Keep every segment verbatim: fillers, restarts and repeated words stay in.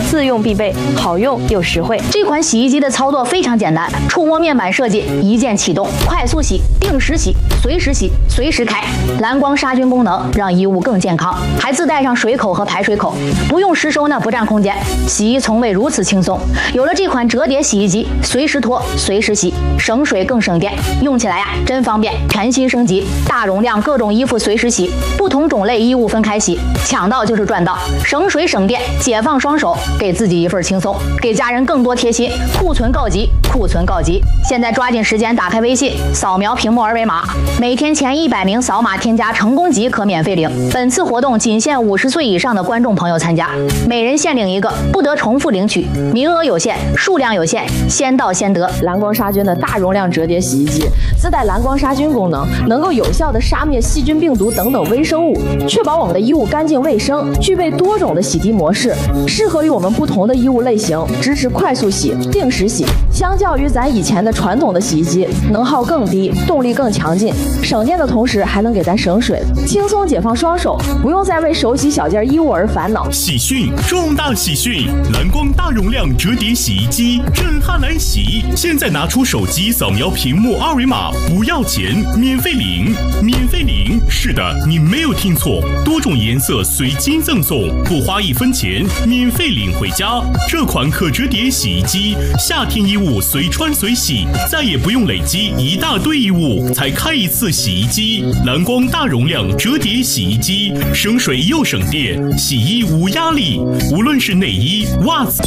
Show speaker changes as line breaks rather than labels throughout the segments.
自用必备，好用又实惠。
这款洗衣机的操作非常简单，触摸面板设计，一键启动，快速洗、定时洗、随时洗、随时开，蓝光杀菌功能让衣物更健康，还自带上水口和排水口，不用实收呢，不占空间。洗衣从未如此轻松。有了这款折叠洗衣机，随时脱，随时洗，省水更省电，用起来呀真方便，全新升级，大容量各种衣服随时洗，不同种类衣物分开洗，抢到就是赚到，省水省电，解放双手，给自己一份轻松，给家人更多贴心。库存告急，库存告急！现在抓紧时间打开微信，扫描屏幕二维码，每天前一百名扫码添加成功即可免费领。本次活动仅限五十岁以上的观众朋友参加，每人限领一个，不得重复领取，名额有限，数量有限，先到先得。
蓝光杀菌的大容量折叠洗衣机，自带蓝光杀菌功能，能够有效的杀灭细菌、病毒等等微生物，确保我们的衣物干净卫生。具备多种的洗涤模式，适合于我们不同的衣物类型，支持快速洗、定时洗。相较于咱以前的传统的洗衣机，能耗更低，动力更强劲，省电的同时还能给咱省水，轻松解放双手，不用再为手洗小件衣物而烦恼。
喜讯，重大喜讯！蓝光大容量折叠洗衣机震撼来袭！现在拿出手机扫描屏幕二维码，不要钱，免费领，免费领！是的，你没有听错，多种颜色随机赠送，不花一分钱，免费领回家。这款可折叠洗衣机，夏天衣物随穿随洗，再也不用累积一大堆衣物才开一次洗衣机。蓝光大容量折叠洗衣机，省水又省电，洗衣无压力，无论是内衣、袜子。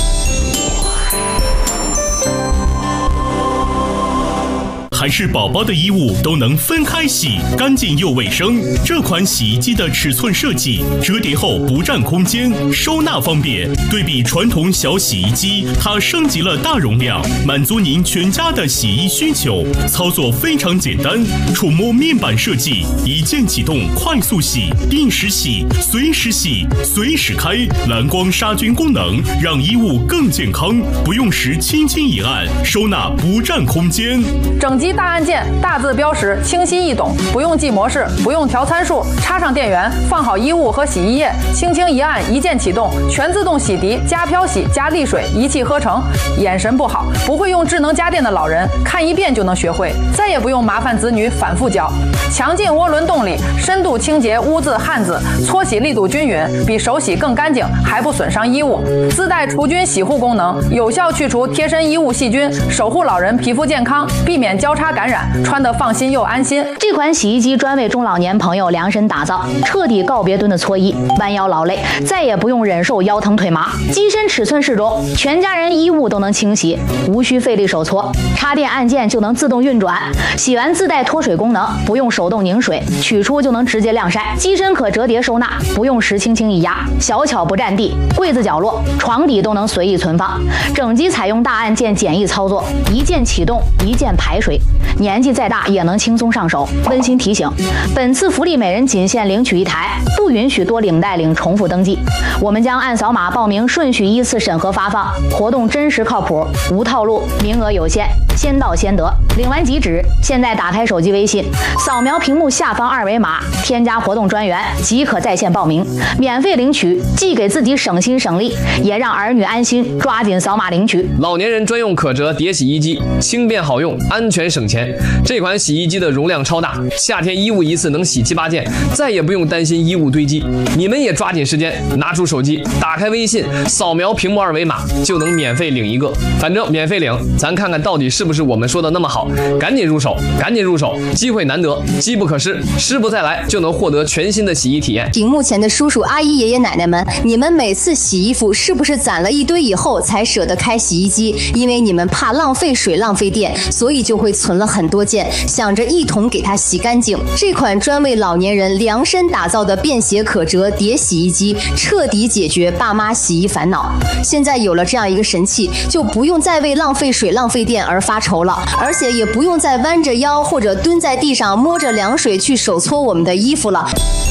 还是宝宝的衣物都能分开洗，干净又卫生。这款洗衣机的尺寸设计，折叠后不占空间，收纳方便。对比传统小洗衣机，它升级了大容量，满足您全家的洗衣需求。操作非常简单，触摸面板设计，一键启动，快速洗、定时洗、随时洗、随时开，蓝光杀菌功能让衣物更健康。不用时轻轻一按，收纳不占空间。
整机大按键，大字标识，清晰易懂，不用记模式，不用调参数，插上电源，放好衣物和洗衣液，轻轻一按，一键启动，全自动洗涤加漂洗加沥水，一气呵成。眼神不好，不会用智能家电的老人，看一遍就能学会，再也不用麻烦子女反复教。强劲涡轮动力，深度清洁污渍汗渍，搓洗力度均匀，比手洗更干净，还不损伤衣物。自带除菌洗护功能，有效去除贴身衣物细菌，守护老人皮肤健康，避免交叉感染，穿得放心又安心。
这款洗衣机专为中老年朋友量身打造，彻底告别蹲的搓衣、弯腰劳累，再也不用忍受腰疼腿麻。机身尺寸适中，全家人衣物都能清洗，无需费力手搓，插电按键就能自动运转。洗完自带脱水功能，不用手动拧水，取出就能直接晾晒。机身可折叠收纳，不用时轻轻一压，小巧不占地，柜子角落、床底都能随意存放。整机采用大按键简易操作，一键启动，一键排水。年纪再大也能轻松上手。温馨提醒，本次福利每人仅限领取一台，不允许多领带领重复登记。我们将按扫码报名顺序依次审核发放，活动真实靠谱，无套路，名额有限，先到先得。领完即止。现在打开手机微信，扫描屏幕下方二维码，添加活动专员即可在线报名，免费领取，既给自己省心省力，也让儿女安心。抓紧扫码领取。
老年人专用可折叠洗衣机，轻便好用，安全省钱。这款洗衣机的容量超大，夏天衣物一次能洗七八件，再也不用担心衣物堆积。你们也抓紧时间，拿出手机，打开微信，扫描屏幕二维码，就能免费领一个。反正免费领，咱看看到底是不是我们说的那么好。赶紧入手，赶紧入手，机会难得，机不可失，失不再来，就能获得全新的洗衣体验。
屏幕前的叔叔阿姨爷爷奶奶们，你们每次洗衣服是不是攒了一堆以后才舍得开洗衣机？因为你们怕浪费水浪费电，所以就会存了很多件，想着一同给它洗干净。这款专为老年人量身打造的便携可折叠洗衣机，彻底解决爸妈洗衣烦恼。现在有了这样一个神器，就不用再为浪费水浪费电而发愁了，而且也不用再弯着腰或者蹲在地上摸着凉水去手搓我们的衣服了。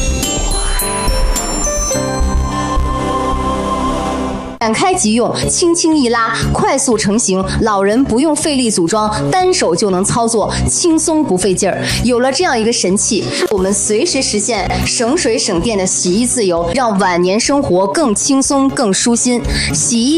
展开即用，轻轻一拉，快速成型，老人不用费力组装，单手就能操作，轻松不费劲儿。有了这样一个神器，我们随时实现省水省电的洗衣自由，让晚年生活更轻松、更舒心。洗衣